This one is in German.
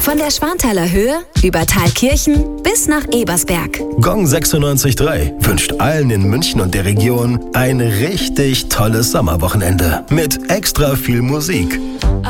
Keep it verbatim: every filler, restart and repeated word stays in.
Von der Schwanthaler Höhe über Thalkirchen bis nach Ebersberg. Gong sechsundneunzig Komma drei wünscht allen in München und der Region ein richtig tolles Sommerwochenende mit extra viel Musik.